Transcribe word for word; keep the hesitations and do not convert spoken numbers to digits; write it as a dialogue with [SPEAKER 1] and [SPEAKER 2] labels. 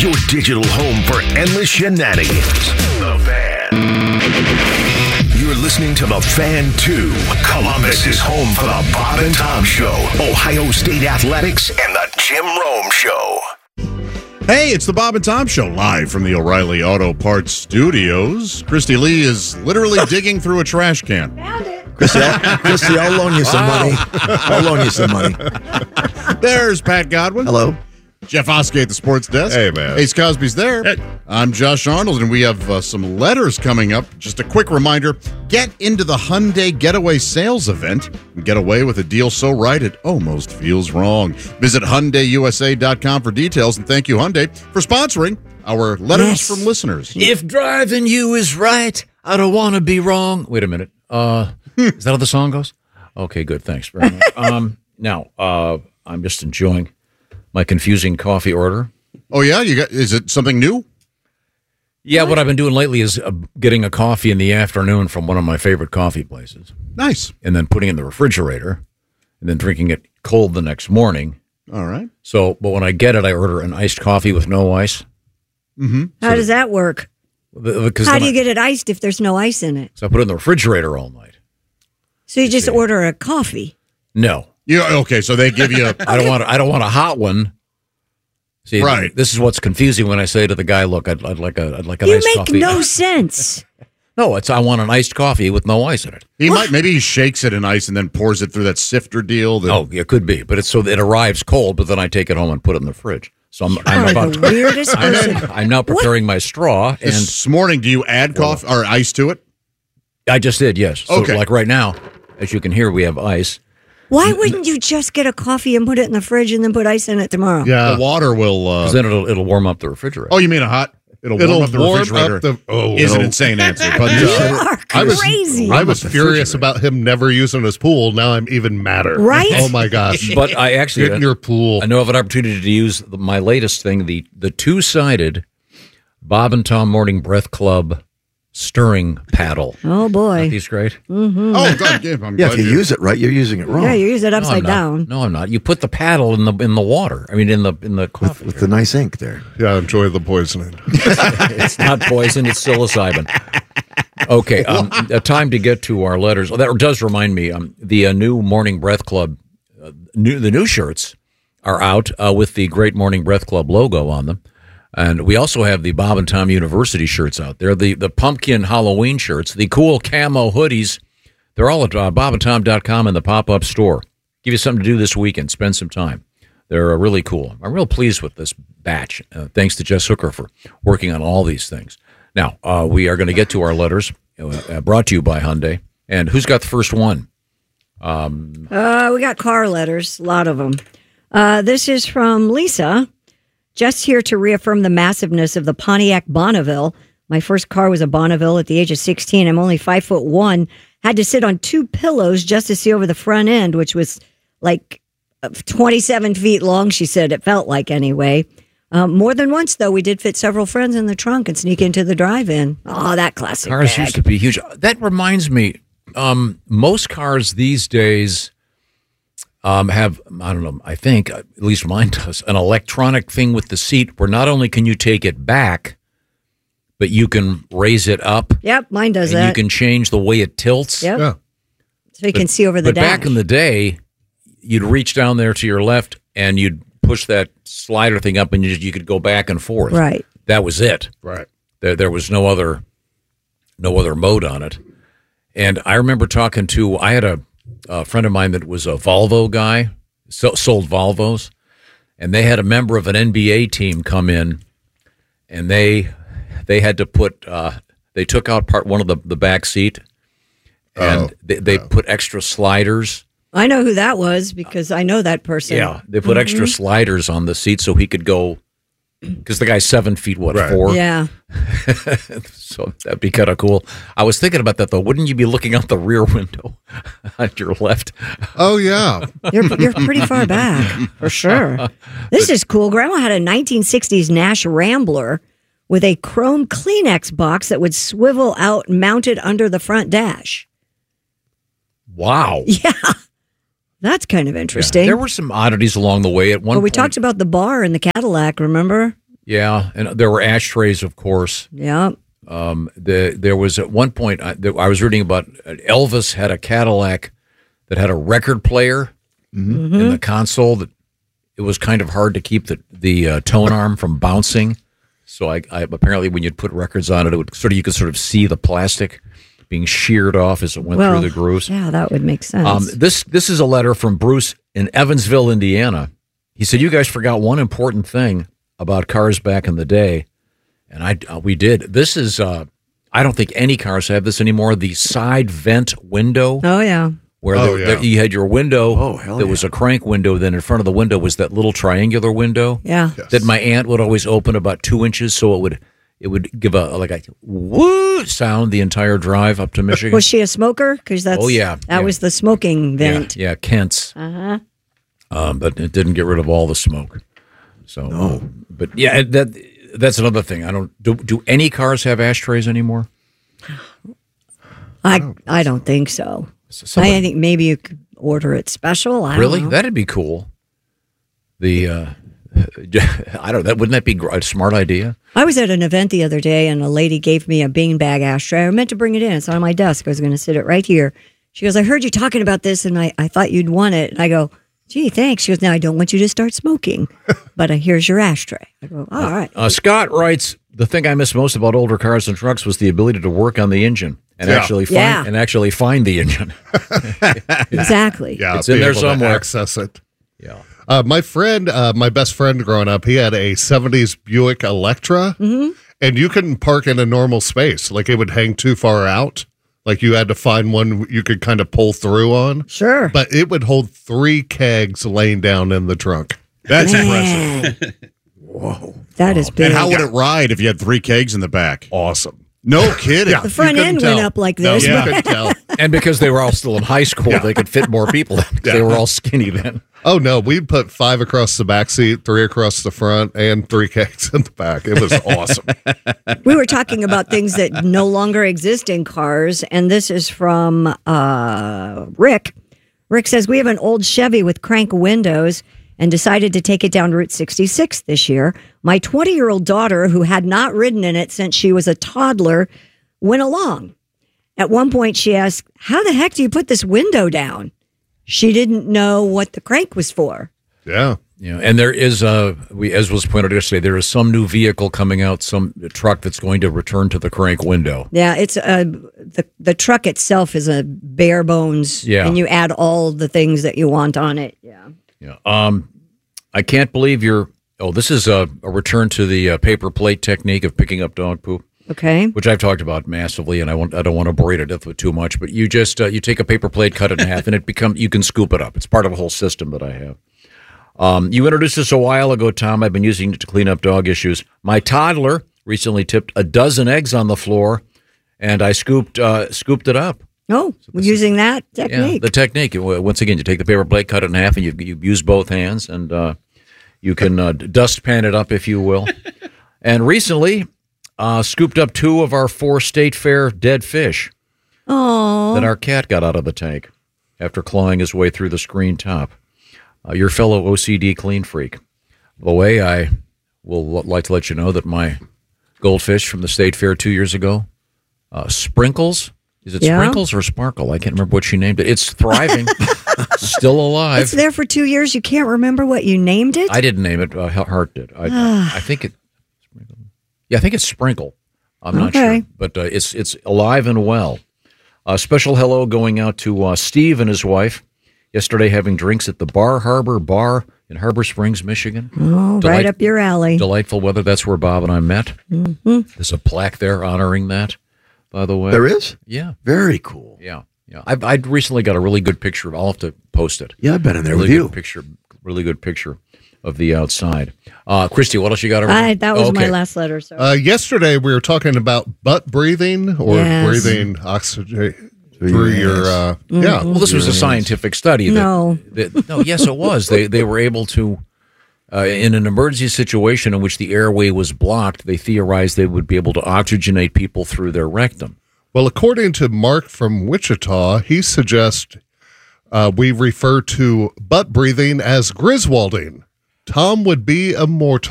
[SPEAKER 1] Your digital home for endless shenanigans. The Fan. You're listening to The Fan two. Columbus is home for the Bob and Tom Show, Ohio State Athletics, and the Jim Rome Show.
[SPEAKER 2] Hey, it's the Bob and Tom Show, live from the O'Reilly Auto Parts Studios. Christy Lee is literally digging through a trash can.
[SPEAKER 3] Found it.
[SPEAKER 4] Christy, I'll, Christy, I'll loan you some money. I'll loan you some money.
[SPEAKER 2] There's Pat Godwin.
[SPEAKER 4] Hello.
[SPEAKER 2] Jeff Oskey at the sports desk.
[SPEAKER 5] Hey, man.
[SPEAKER 2] Ace Cosby's there.
[SPEAKER 5] Hey.
[SPEAKER 2] I'm Josh Arnold, and we have uh, some letters coming up. Just a quick reminder, get into the Hyundai Getaway Sales event and get away with a deal so right it almost feels wrong. Visit Hyundai U S A dot com for details, and thank you, Hyundai, for sponsoring our letters
[SPEAKER 3] Yes.
[SPEAKER 2] from listeners.
[SPEAKER 6] If driving you is right, I don't want to be wrong. Wait a minute. Uh, is that how the song goes? Okay, good. Thanks very much. um, now, uh, I'm just enjoying my confusing coffee order.
[SPEAKER 2] Oh, yeah? You got? Is it something new?
[SPEAKER 6] Yeah, what I've been doing lately is uh, getting a coffee in the afternoon from one of my favorite coffee places
[SPEAKER 2] Nice.
[SPEAKER 6] and then putting it in the refrigerator and then drinking it cold the next morning.
[SPEAKER 2] All right.
[SPEAKER 6] So, but when I get it, I order an iced coffee with no ice.
[SPEAKER 3] How does that work?
[SPEAKER 6] Because
[SPEAKER 3] How do you get it iced if there's no ice in it?
[SPEAKER 6] So I put it in the refrigerator all night.
[SPEAKER 3] So you just order a coffee.
[SPEAKER 6] No.
[SPEAKER 2] You okay? So they give you.
[SPEAKER 6] I don't want. I don't want a hot one. See,
[SPEAKER 2] Right.
[SPEAKER 6] This is what's confusing when I say to the guy, "Look, I'd, I'd like a, I'd like a
[SPEAKER 3] You
[SPEAKER 6] nice
[SPEAKER 3] make
[SPEAKER 6] coffee."
[SPEAKER 3] no sense.
[SPEAKER 6] No, it's I want an iced coffee with no ice in it.
[SPEAKER 2] He might maybe he shakes it in ice and then pours it through that sifter deal. That,
[SPEAKER 6] Oh, it could be, but it's so that it arrives cold. But then I take it home and put it in the fridge. So I'm, I'm
[SPEAKER 3] Are
[SPEAKER 6] about.
[SPEAKER 3] the weirdest
[SPEAKER 6] I'm,
[SPEAKER 3] person.
[SPEAKER 6] I'm now preparing my straw, and
[SPEAKER 2] this morning, do you add coffee or ice to it?
[SPEAKER 6] I just did. Yes. So
[SPEAKER 2] Okay.
[SPEAKER 6] like right now, as you can hear, we have ice.
[SPEAKER 3] Why wouldn't you just get a coffee and put it in the fridge and then put ice in it tomorrow?
[SPEAKER 5] Yeah.
[SPEAKER 2] The water will. Uh,
[SPEAKER 6] 'Cause then it'll it'll warm up the refrigerator.
[SPEAKER 2] oh, you mean a hot? It'll,
[SPEAKER 5] It'll
[SPEAKER 2] warm up the
[SPEAKER 5] warm
[SPEAKER 2] refrigerator.
[SPEAKER 5] up the- oh,
[SPEAKER 2] is an
[SPEAKER 5] it'll-
[SPEAKER 2] insane answer, but
[SPEAKER 3] You
[SPEAKER 2] uh,
[SPEAKER 3] are
[SPEAKER 5] I was,
[SPEAKER 3] crazy.
[SPEAKER 5] I was furious about him never using his pool. Now I'm even madder.
[SPEAKER 3] Right?
[SPEAKER 5] Oh, my gosh.
[SPEAKER 6] But I actually
[SPEAKER 5] Get in your pool.
[SPEAKER 6] I know of an opportunity to use the, my latest thing, the the two sided Bob and Tom Morning Breath Club stirring paddle.
[SPEAKER 3] Oh, boy.
[SPEAKER 6] He's great.
[SPEAKER 2] oh, God, yeah, I'm
[SPEAKER 4] Yeah,
[SPEAKER 2] glad
[SPEAKER 4] if you
[SPEAKER 2] you-
[SPEAKER 4] use it right, you're using it wrong.
[SPEAKER 3] Yeah, you use it
[SPEAKER 6] No, I'm
[SPEAKER 3] upside
[SPEAKER 6] not.
[SPEAKER 3] down.
[SPEAKER 6] No, I'm not. You put the paddle in the in the water. I mean, in the in the
[SPEAKER 4] with,
[SPEAKER 6] coffee.
[SPEAKER 4] with the nice ink there.
[SPEAKER 5] Yeah, enjoy the poisoning.
[SPEAKER 6] It's not poison. It's psilocybin. Okay, um, uh, time to get to our letters. Oh, that does remind me. Um, the uh, new Morning Breath Club, uh, new the new shirts are out uh, with the Great Morning Breath Club logo on them, and we also have the Bob and Tom University shirts out there. The the pumpkin Halloween shirts, the cool camo hoodies. They're all at uh, bob and tom dot com in the pop up store. Give you something to do this weekend. Spend some time. They're uh, really cool. I'm real pleased with this batch. Uh, thanks to Jess Hooker for working on all these things. Now, uh, we are going to get to our letters, uh, brought to you by Hyundai. And who's got the first one?
[SPEAKER 3] Uh, we got car letters, a lot of them. Uh, this is from Lisa. Just here to reaffirm the massiveness of the Pontiac Bonneville. My first car was a Bonneville at the age of sixteen. I'm only five foot one. Had to sit on two pillows just to see over the front end, which was like twenty-seven feet long, she said. It felt like anyway. Um, more than once, though, we did fit several friends in the trunk and sneak into the drive-in. Oh, that classic
[SPEAKER 6] Cars
[SPEAKER 3] bag.
[SPEAKER 6] used to be huge. That reminds me, um, most cars these days um, have, I don't know, I think, at least mine does, an electronic thing with the seat where not only can you take it back, but you can raise it up.
[SPEAKER 3] Yep, mine does
[SPEAKER 6] and
[SPEAKER 3] that.
[SPEAKER 6] you can change the way it tilts.
[SPEAKER 3] Yep.
[SPEAKER 5] Yeah.
[SPEAKER 3] So you can see over the
[SPEAKER 6] But
[SPEAKER 3] dash.
[SPEAKER 6] back in the day, you'd reach down there to your left and you'd push that slider thing up and you, you could go back and forth.
[SPEAKER 3] Right.
[SPEAKER 6] That was it.
[SPEAKER 5] Right.
[SPEAKER 6] There, there was no other, no other mode on it. And I remember talking to, I had a, a friend of mine that was a Volvo guy, so, sold Volvos, and they had a member of an N B A team come in, and they, they had to put, uh, they took out part one of the, the back seat, and
[SPEAKER 5] Oh,
[SPEAKER 6] they, they put extra sliders.
[SPEAKER 3] I know who that was because I know that person.
[SPEAKER 6] Yeah, they put extra sliders on the seat so he could go, because the guy's seven feet, what,
[SPEAKER 5] Right.
[SPEAKER 6] four?
[SPEAKER 3] Yeah.
[SPEAKER 6] So that'd be kind of cool. I was thinking about that, though. Wouldn't you be looking out the rear window on your left?
[SPEAKER 5] Oh, yeah.
[SPEAKER 3] You're you're pretty far back for sure. This is cool. Grandma had a nineteen sixties Nash Rambler with a chrome Kleenex box that would swivel out mounted under the front dash.
[SPEAKER 6] Wow.
[SPEAKER 3] Yeah. That's kind of interesting.
[SPEAKER 6] There were some oddities along the way. At one
[SPEAKER 3] well, we
[SPEAKER 6] point,
[SPEAKER 3] talked about the bar in the Cadillac, remember?
[SPEAKER 6] Yeah, and there were ashtrays, of course.
[SPEAKER 3] Yeah.
[SPEAKER 6] Um, the, there was at one point I, there, I was reading about uh, Elvis had a Cadillac that had a record player
[SPEAKER 3] Mm-hmm.
[SPEAKER 6] in the console. That it was kind of hard to keep the the uh, tone arm from bouncing. So I, I apparently when you'd put records on it, it would sort of you could sort of see the plastic being sheared off as it went
[SPEAKER 3] Well,
[SPEAKER 6] through the grooves.
[SPEAKER 3] yeah, that would make sense.
[SPEAKER 6] Um, this this is a letter from Bruce in Evansville, Indiana. He said, "You guys forgot one important thing about cars back in the day," and I uh, we did. This is uh, I don't think any cars have this anymore. The side vent window,
[SPEAKER 3] oh, yeah.
[SPEAKER 6] where
[SPEAKER 5] Oh,
[SPEAKER 6] the,
[SPEAKER 5] yeah.
[SPEAKER 6] the, you had your window.
[SPEAKER 4] Oh, hell
[SPEAKER 6] that
[SPEAKER 4] yeah.
[SPEAKER 6] was a crank window. Then in front of the window was that little triangular window.
[SPEAKER 3] Yeah.
[SPEAKER 6] That my aunt would always open about two inches, so it would it would give a like a woo sound the entire drive up to Michigan.
[SPEAKER 3] Was she a smoker? Because that's
[SPEAKER 6] Oh, yeah,
[SPEAKER 3] that
[SPEAKER 6] yeah.
[SPEAKER 3] was the smoking vent.
[SPEAKER 6] Yeah, yeah, Kent's.
[SPEAKER 3] Uh-huh.
[SPEAKER 6] Um, but it didn't get rid of all the smoke. So, um, but yeah, that that's another thing. I don't do. Do any cars have ashtrays anymore?
[SPEAKER 3] I I don't think so.
[SPEAKER 6] Somebody-
[SPEAKER 3] I think maybe you could order it special. I
[SPEAKER 6] really?
[SPEAKER 3] don't know.
[SPEAKER 6] That'd be cool. The uh, I don't. That wouldn't that be gr- a smart idea?
[SPEAKER 3] I was at an event the other day, and a lady gave me a beanbag ashtray. I meant to bring it in. It's on my desk. I was going to sit it right here. She goes, "I heard you talking about this, and I, I thought you'd want it." And I go, "Gee, thanks." She goes, "Now I don't want you to start smoking, but uh, here's your ashtray." I go, "All right."
[SPEAKER 6] Uh, Scott writes, "The thing I miss most about older cars and trucks was the ability to work on the engine and
[SPEAKER 5] Yeah.
[SPEAKER 6] actually find
[SPEAKER 3] Yeah.
[SPEAKER 6] and actually find the engine."
[SPEAKER 3] Exactly.
[SPEAKER 5] Yeah,
[SPEAKER 6] It's in
[SPEAKER 5] be
[SPEAKER 6] there
[SPEAKER 5] able to
[SPEAKER 6] somewhere.
[SPEAKER 5] access it.
[SPEAKER 6] Yeah.
[SPEAKER 5] Uh, my friend, uh, my best friend growing up, he had a seventies Buick Electra, and you couldn't park in a normal space. Like it would hang too far out. Like you had to find one you could kind of pull through on.
[SPEAKER 3] Sure.
[SPEAKER 5] But it would hold three kegs laying down in the trunk.
[SPEAKER 2] That's impressive.
[SPEAKER 3] Man. That is big.
[SPEAKER 2] And how would it ride if you had three kegs in the back?
[SPEAKER 5] Awesome.
[SPEAKER 2] No kidding.
[SPEAKER 3] The front
[SPEAKER 5] You couldn't
[SPEAKER 3] end went
[SPEAKER 5] tell.
[SPEAKER 3] up like
[SPEAKER 5] No,
[SPEAKER 3] this.
[SPEAKER 5] you
[SPEAKER 2] Yeah.
[SPEAKER 5] couldn't tell.
[SPEAKER 6] And because they were all still in high school, they could fit more people in. 'Cause They were all skinny then.
[SPEAKER 5] Oh no, we put five across the back seat, three across the front, and three kegs in the back. It was awesome.
[SPEAKER 3] We were talking about things that no longer exist in cars, and this is from uh, Rick. Rick says, "We have an old Chevy with crank windows and decided to take it down Route sixty-six this year. My twenty-year-old daughter, who had not ridden in it since she was a toddler, went along. At one point, she asked, 'How the heck do you put this window down?' She didn't know what the crank was for."
[SPEAKER 5] Yeah.
[SPEAKER 6] Yeah, and there is a we as was pointed out yesterday, there is some new vehicle coming out, some truck that's going to return to the crank window.
[SPEAKER 3] Yeah, it's uh, the the truck itself is a bare bones,
[SPEAKER 6] Yeah.
[SPEAKER 3] and you add all the things that you want on it. Yeah,
[SPEAKER 6] Yeah. Um, I can't believe you're. Oh, this is a, a return to the uh, paper plate technique of picking up dog poop,
[SPEAKER 3] okay.
[SPEAKER 6] which I've talked about massively, and I won't. I don't want to bore you to death with too much. But you just uh, you take a paper plate, cut it in half, and it become you can scoop it up. It's part of a whole system that I have. Um, you introduced this a while ago, Tom. I've been using it to clean up dog issues. My toddler recently tipped a dozen eggs on the floor, and I scooped uh, scooped it up.
[SPEAKER 3] Oh, using that
[SPEAKER 6] Yeah,
[SPEAKER 3] technique.
[SPEAKER 6] the technique. Uh, Once again, you take the paper plate, cut it in half, and you you use both hands, and uh, you can uh, dustpan it up, if you will. And recently, uh, scooped up two of our four State Fair dead fish
[SPEAKER 3] Oh,
[SPEAKER 6] that our cat got out of the tank after clawing his way through the screen top. Uh, your fellow O C D clean freak. By the way, I will l- like to let you know that my goldfish from the State Fair two years ago, uh, Sprinkles. Is it
[SPEAKER 3] Yeah.
[SPEAKER 6] Sprinkles or Sparkle? I can't remember what she named it. It's thriving, still alive.
[SPEAKER 3] it's there for two years. You can't remember what you named it.
[SPEAKER 6] I didn't name it. Uh, Hart did. I, I think it. Yeah, I think it's Sprinkle. I'm not
[SPEAKER 3] Okay.
[SPEAKER 6] sure, but uh, it's it's alive and well. A special hello going out to uh, Steve and his wife. Yesterday, having drinks at the Bar Harbor Bar in Harbor Springs, Michigan.
[SPEAKER 3] oh, right
[SPEAKER 6] Delight-
[SPEAKER 3] up your alley.
[SPEAKER 6] Delightful weather. That's where Bob and I met.
[SPEAKER 3] Mm-hmm.
[SPEAKER 6] There's a plaque there honoring that. By the way,
[SPEAKER 4] There is?
[SPEAKER 6] Yeah,
[SPEAKER 4] Very cool.
[SPEAKER 6] yeah, yeah. I've I recently got a really good picture. I'll have to post it.
[SPEAKER 4] Yeah, I've been in there
[SPEAKER 6] really
[SPEAKER 4] with
[SPEAKER 6] good
[SPEAKER 4] you.
[SPEAKER 6] Picture, really good picture of the outside. Uh, Christy, what else you got over
[SPEAKER 3] I,
[SPEAKER 6] there?
[SPEAKER 3] that was my
[SPEAKER 6] Okay.
[SPEAKER 3] last letter. So
[SPEAKER 5] Uh, yesterday we were talking about butt breathing or
[SPEAKER 3] Yes.
[SPEAKER 5] breathing oxygen through your. Uh, Yeah.
[SPEAKER 6] Well, this was a scientific study. That,
[SPEAKER 3] No.
[SPEAKER 6] that- no, yes, it was. They they were able to, uh, in an emergency situation in which the airway was blocked, they theorized they would be able to oxygenate people through their rectum.
[SPEAKER 5] Well, according to Mark from Wichita, he suggests uh, we refer to butt breathing as Griswolding. Tom would be immortal.